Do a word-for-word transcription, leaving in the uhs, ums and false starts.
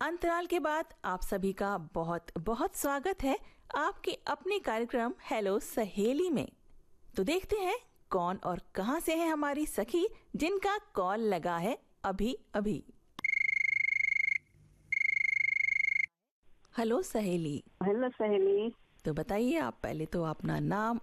अंतराल के बाद आप सभी का बहुत बहुत स्वागत है आपके अपने कार्यक्रम हेलो सहेली में। तो देखते हैं कौन और कहां से है हमारी सखी जिनका कॉल लगा है अभी अभी। हेलो सहेली। हेलो सहेली। तो बताइए, आप पहले तो अपना नाम